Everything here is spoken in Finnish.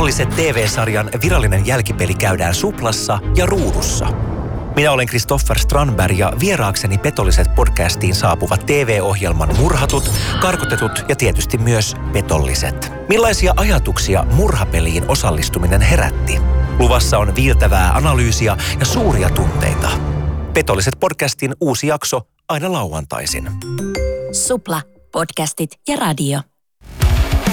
Petolliset TV-sarjan virallinen jälkipeli käydään Suplassa ja Ruudussa. Minä olen Christopher Strandberg ja vieraakseni Petolliset podcastiin saapuvat TV-ohjelman murhatut, karkotetut ja tietysti myös petolliset. Millaisia ajatuksia murhapeliin osallistuminen herätti? Luvassa on viiltävää analyysiä ja suuria tunteita. Petolliset podcastin uusi jakso aina lauantaisin. Supla, podcastit ja radio.